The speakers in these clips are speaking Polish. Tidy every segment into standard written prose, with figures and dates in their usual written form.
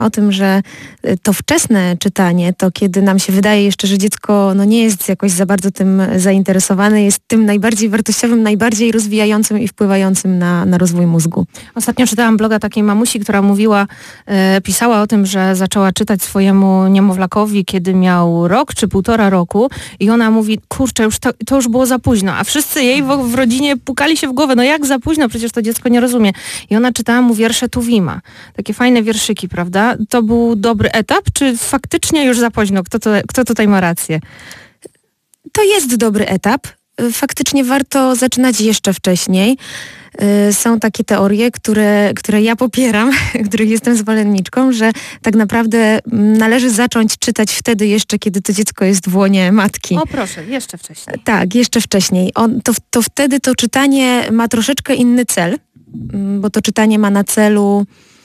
o tym, że to wczesne czytanie, to kiedy nam się wydaje jeszcze, że dziecko nie jest jakoś za bardzo tym zainteresowane, jest tym najbardziej wartościowym, najbardziej rozwijającym i wpływającym na rozwój mózgu. Ostatnio czytałam bloga takiej mamusi, która pisała o tym, że zaczęła czytać swojemu niemowlakowi, kiedy miał rok czy 1,5 roku i ona mówi, kurczę, to już było za późno, a wszyscy jej w rodzinie pukali się w głowę, no jak za późno, przecież to dziecko nie rozumie. I ona czytała mu wiersze Tuwima. Takie fajne wierszyki, prawda? To był dobry etap, czy faktycznie już za późno? Kto tutaj ma rację? To jest dobry etap. Faktycznie warto zaczynać jeszcze wcześniej. Są takie teorie, które ja popieram, których jestem zwolenniczką, że tak naprawdę należy zacząć czytać wtedy jeszcze, kiedy to dziecko jest w łonie matki. O proszę, jeszcze wcześniej. Tak, jeszcze wcześniej. To wtedy to czytanie ma troszeczkę inny cel, bo to czytanie ma na celu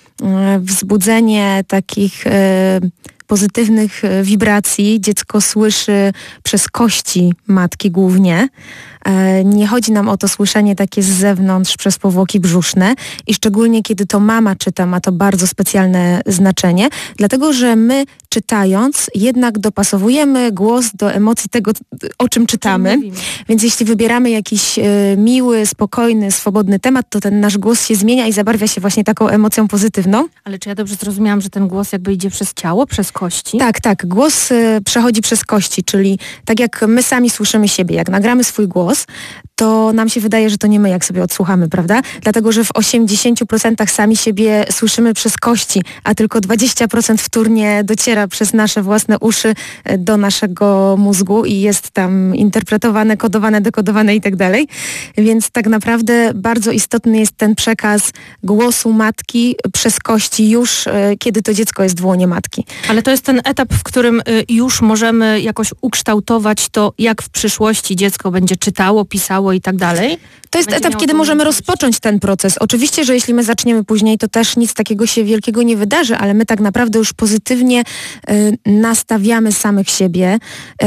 wzbudzenie takich pozytywnych wibracji. Dziecko słyszy przez kości matki głównie. Nie chodzi nam o to słyszenie takie z zewnątrz przez powłoki brzuszne i szczególnie kiedy to mama czyta, ma to bardzo specjalne znaczenie, dlatego że my czytając jednak dopasowujemy głos do emocji tego, o czym czytamy. Więc jeśli wybieramy jakiś miły, spokojny, swobodny temat, to ten nasz głos się zmienia i zabarwia się właśnie taką emocją pozytywną. Ale czy ja dobrze zrozumiałam, że ten głos jakby idzie przez ciało, przez kości? Tak. Głos przechodzi przez kości, czyli tak jak my sami słyszymy siebie, jak nagramy swój głos, to nam się wydaje, że to nie my, jak sobie odsłuchamy, prawda? Dlatego, że w 80% sami siebie słyszymy przez kości, a tylko 20% wtórnie dociera przez nasze własne uszy do naszego mózgu i jest tam interpretowane, kodowane, dekodowane i tak dalej. Więc tak naprawdę bardzo istotny jest ten przekaz głosu matki przez kości już, kiedy to dziecko jest w łonie matki. Ale to jest ten etap, w którym już możemy jakoś ukształtować to, jak w przyszłości dziecko będzie czytało, pisało i tak dalej. To jest etap, kiedy możemy rozpocząć ten proces. Oczywiście, że jeśli my zaczniemy później, to też nic takiego się wielkiego nie wydarzy, ale my tak naprawdę już pozytywnie nastawiamy samych siebie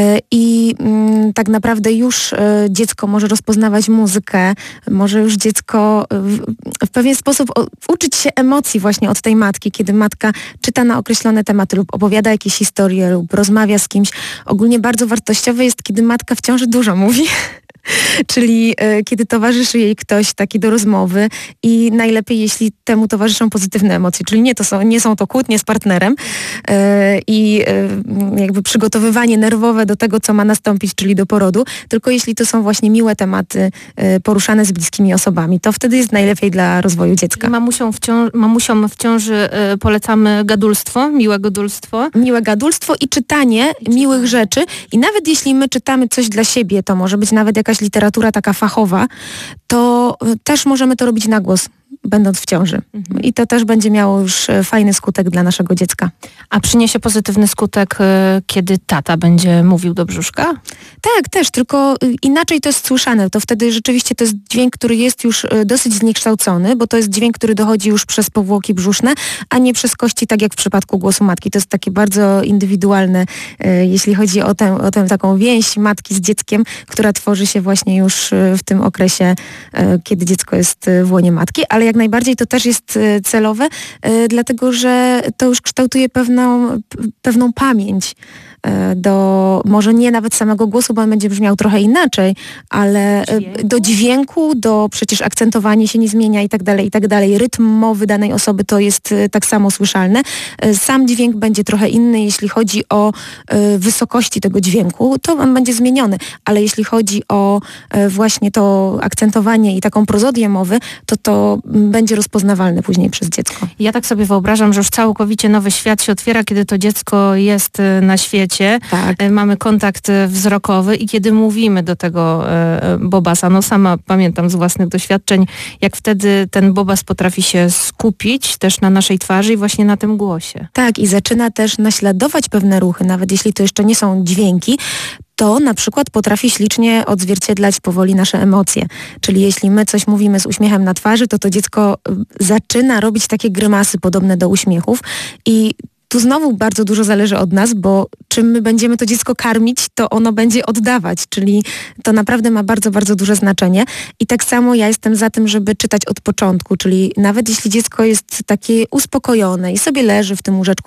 i tak naprawdę już dziecko może rozpoznawać muzykę, może już dziecko w pewien sposób uczyć się emocji właśnie od tej matki, kiedy matka czyta na określone tematy lub opowiada jakieś historie lub rozmawia z kimś. Ogólnie bardzo wartościowe jest, kiedy matka w ciąży dużo mówi. Czyli kiedy towarzyszy jej ktoś taki do rozmowy i najlepiej, jeśli temu towarzyszą pozytywne emocje, czyli nie są to kłótnie z partnerem i jakby przygotowywanie nerwowe do tego, co ma nastąpić, czyli do porodu, tylko jeśli to są właśnie miłe tematy poruszane z bliskimi osobami, to wtedy jest najlepiej dla rozwoju dziecka. Mamusiom w ciąży polecamy gadulstwo, miłe gadulstwo. Miłe gadulstwo i czytanie miłych rzeczy i nawet jeśli my czytamy coś dla siebie, to może być nawet jakaś literatura taka fachowa, to też możemy to robić na głos, będąc w ciąży. I to też będzie miało już fajny skutek dla naszego dziecka. A przyniesie pozytywny skutek, kiedy tata będzie mówił do brzuszka? Tak, też, tylko inaczej to jest słyszane. To wtedy rzeczywiście to jest dźwięk, który jest już dosyć zniekształcony, bo to jest dźwięk, który dochodzi już przez powłoki brzuszne, a nie przez kości, tak jak w przypadku głosu matki. To jest takie bardzo indywidualne, jeśli chodzi o tę taką więź matki z dzieckiem, która tworzy się właśnie już w tym okresie, kiedy dziecko jest w łonie matki, ale jak najbardziej to też jest celowe, dlatego że to już kształtuje pewną pamięć do, może nie nawet samego głosu, bo on będzie brzmiał trochę inaczej, ale do dźwięku, przecież akcentowanie się nie zmienia i tak dalej. Rytm mowy danej osoby to jest tak samo słyszalne. Sam dźwięk będzie trochę inny, jeśli chodzi o wysokości tego dźwięku, to on będzie zmieniony, ale jeśli chodzi o właśnie to akcentowanie i taką prozodię mowy, to będzie rozpoznawalne później przez dziecko. Ja tak sobie wyobrażam, że już całkowicie nowy świat się otwiera, kiedy to dziecko jest na świecie. Tak. Mamy kontakt wzrokowy i kiedy mówimy do tego bobasa, sama pamiętam z własnych doświadczeń, jak wtedy ten bobas potrafi się skupić też na naszej twarzy i właśnie na tym głosie. Tak, i zaczyna też naśladować pewne ruchy, nawet jeśli to jeszcze nie są dźwięki, to na przykład potrafi ślicznie odzwierciedlać powoli nasze emocje. Czyli jeśli my coś mówimy z uśmiechem na twarzy, to dziecko zaczyna robić takie grymasy podobne do uśmiechów i tu znowu bardzo dużo zależy od nas, bo czym my będziemy to dziecko karmić, to ono będzie oddawać, czyli to naprawdę ma bardzo, bardzo duże znaczenie. I tak samo ja jestem za tym, żeby czytać od początku, czyli nawet jeśli dziecko jest takie uspokojone i sobie leży w tym łóżeczku,